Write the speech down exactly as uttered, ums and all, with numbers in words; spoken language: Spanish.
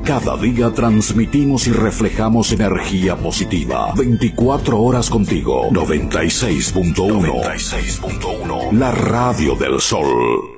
Cada día transmitimos y reflejamos energía positiva. veinticuatro horas contigo. noventa y seis punto uno. La radio del sol.